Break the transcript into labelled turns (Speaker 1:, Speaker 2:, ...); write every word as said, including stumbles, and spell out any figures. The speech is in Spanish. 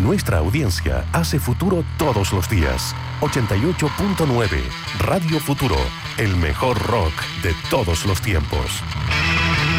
Speaker 1: Nuestra audiencia hace futuro todos los días. ochenta y ocho punto nueve Radio Futuro, el mejor rock de todos los tiempos.